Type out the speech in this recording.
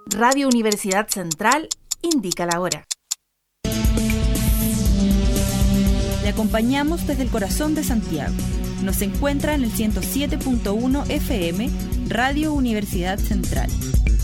Radio Universidad Central indica la hora. Le acompañamos desde el corazón de Santiago. Nos encuentra en el 107.1 FM, Radio Universidad Central.